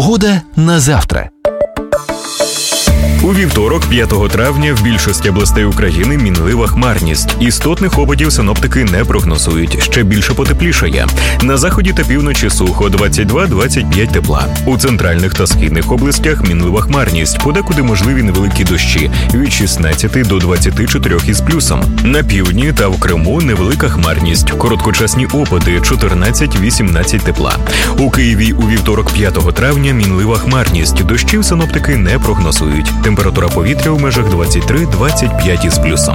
Погода на завтра. У вівторок, 5 травня, в більшості областей України мінлива хмарність. Істотних опадів синоптики не прогнозують. Ще більше потеплішає. На заході та півночі сухо 22-25 тепла. У центральних та східних областях мінлива хмарність. Подекуди можливі невеликі дощі від 16 до 24 із плюсом. На півдні та в Криму невелика хмарність. Короткочасні опади 14-18 тепла. У Києві у вівторок, 5 травня, мінлива хмарність. Дощів синоптики не прогнозують. Температура повітря у межах 23-25 із плюсом.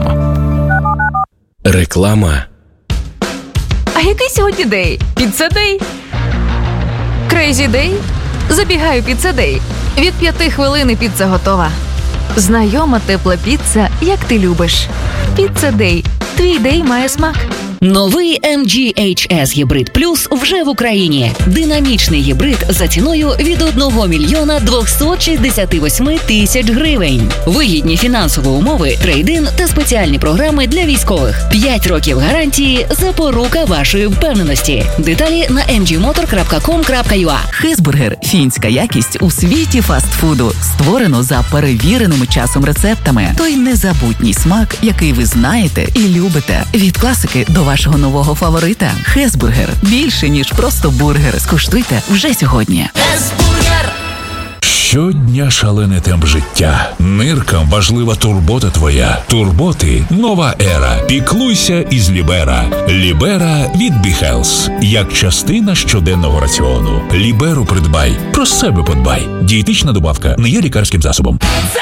Реклама. А який сьогодні день? Піца-дей? Крейзі-дей? Забігаю піца-дей. Від 5 хвилин піца готова. Знайома тепла піца, як ти любиш. Піца-дей. Твій дей має смак. Новий MG HS Hybrid Plus вже в Україні. Динамічний гібрид за ціною від 1 мільйона 268 тисяч гривень. Вигідні фінансові умови, трейд-ін та спеціальні програми для військових. 5 років гарантії – запорука вашої впевненості. Деталі на mgmotor.com.ua. Хезбургер – фінська якість у світі фастфуду. Створено за перевіреними часом рецептами. Той незабутній смак, який ви знаєте і любите. Від класики до вашого нового фаворита. Хезбургер – більше, ніж просто бургер. Скуштуйте вже сьогодні. Хезбургер! Щодня шалений темп життя. Ниркам важлива турбота твоя. Турботи – нова ера. Піклуйся із Лібера. Лібера від BeHealth. Як частина щоденного раціону. Ліберу придбай. Про себе подбай. Дієтична добавка не є лікарським засобом.